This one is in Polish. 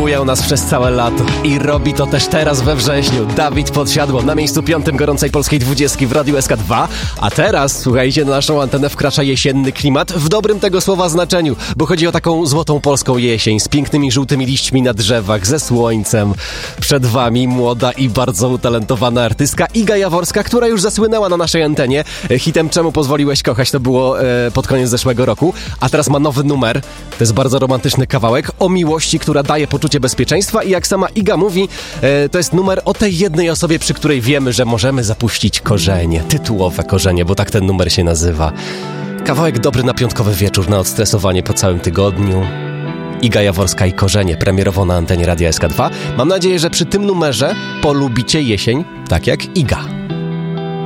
bujał nas przez całe lato i robi to też teraz we wrześniu. Dawid Podsiadło na miejscu 5 gorącej polskiej 20 w Radiu SK2. A teraz, słuchajcie, na naszą antenę wkracza jesienny klimat w dobrym tego słowa znaczeniu, bo chodzi o taką złotą polską jesień z pięknymi żółtymi liśćmi na drzewach, ze słońcem. Przed wami młoda i bardzo utalentowana artystka Iga Jaworska, która już zasłynęła na naszej antenie hitem Czemu pozwoliłeś kochać, to było pod koniec zeszłego roku, a teraz ma nowy numer. To jest bardzo romantyczny kawałek o miłości, która daje poczucie bezpieczeństwa i jak sama Iga mówi, to jest numer o tej jednej osobie, przy której wiemy, że możemy zapuścić korzenie, tytułowe korzenie, bo tak ten numer się nazywa. Kawałek dobry na piątkowy wieczór, na odstresowanie po całym tygodniu. Iga Jaworska i Korzenie, premierowo na antenie Radia SK2. Mam nadzieję, że przy tym numerze polubicie jesień tak jak Iga.